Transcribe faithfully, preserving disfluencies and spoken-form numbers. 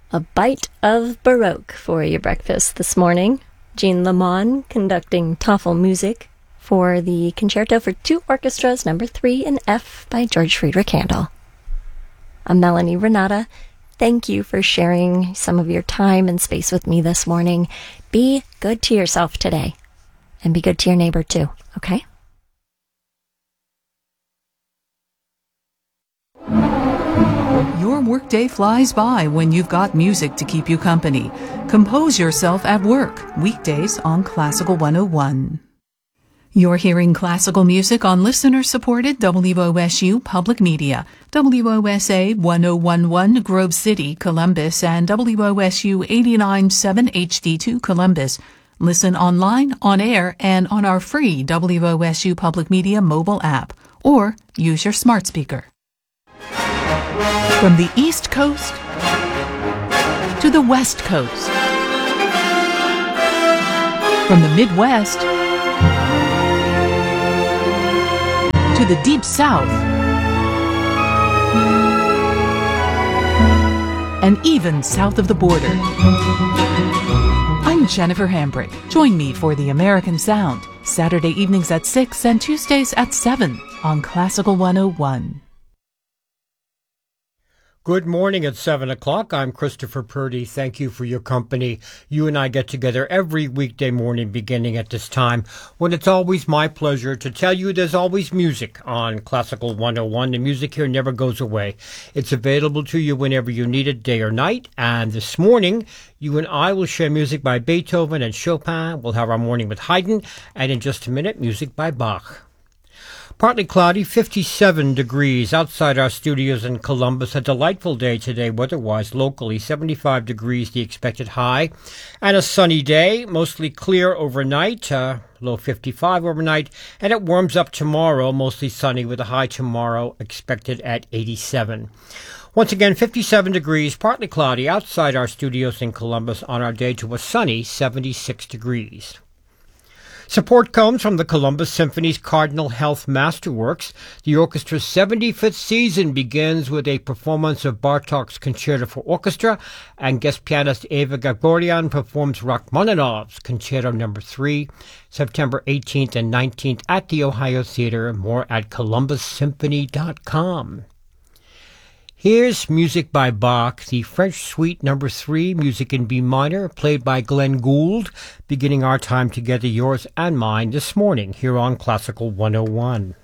A bite of Baroque for your breakfast this morning. Jean Lamont conducting Toffel music for the Concerto for Two Orchestras, number three in F by George Friedrich Handel. I'm Melanie Renata. Thank you for sharing some of your time and space with me this morning. Be good to yourself today, and be good to your neighbor too, okay? Your workday flies by when you've got music to keep you company. Compose yourself at work, weekdays on Classical one oh one. You're hearing classical music on listener-supported W O S U Public Media, W O S A one oh one point one Grove City, Columbus, and W O S U eighty-nine point seven H D two Columbus. Listen online, on air, and on our free W O S U Public Media mobile app, or use your smart speaker. From the East Coast to the West Coast, from the Midwest to the Deep South, and even south of the border. I'm Jennifer Hambrick. Join me for The American Sound, Saturday evenings at six and Tuesdays at seven on Classical one oh one. Good morning at seven o'clock. I'm Christopher Purdy. Thank you for your company. You and I get together every weekday morning beginning at this time, when it's always my pleasure to tell you there's always music on Classical one oh one. The music here never goes away. It's available to you whenever you need it, day or night. And this morning, you and I will share music by Beethoven and Chopin. We'll have our morning with Haydn. And in just a minute, music by Bach. Partly cloudy, fifty-seven degrees outside our studios in Columbus. A delightful day today weather-wise locally, seventy-five degrees the expected high. And a sunny day, mostly clear overnight, uh, low fifty-five overnight. And it warms up tomorrow, mostly sunny with a high tomorrow expected at eighty-seven. Once again, fifty-seven degrees, partly cloudy outside our studios in Columbus on our day to a sunny seventy-six degrees. Support comes from the Columbus Symphony's Cardinal Health Masterworks. The orchestra's seventy-fifth season begins with a performance of Bartók's Concerto for Orchestra, and guest pianist Eva Gregorian performs Rachmaninoff's Concerto number three, September eighteenth and nineteenth at the Ohio Theater. More at columbus symphony dot com. Here's music by Bach, the French Suite number three, music in B minor, played by Glenn Gould, beginning our time together, yours and mine, this morning here on Classical one oh one.